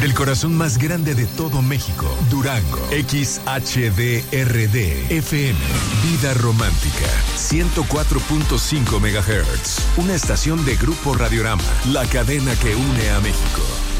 El corazón más grande de todo México, Durango. XHDRD FM. Vida Romántica. 104.5 MHz. Una estación de Grupo Radiorama. La cadena que une a México.